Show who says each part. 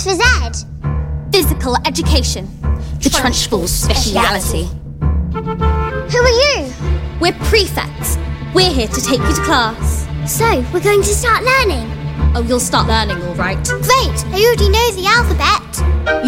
Speaker 1: for Z?
Speaker 2: Physical education. The Trunchbull's speciality.
Speaker 1: Who are you?
Speaker 2: We're prefects. We're here to take you to class.
Speaker 1: So, we're going to start learning?
Speaker 2: Oh, you'll start learning, all right.
Speaker 1: Great, I already know the alphabet.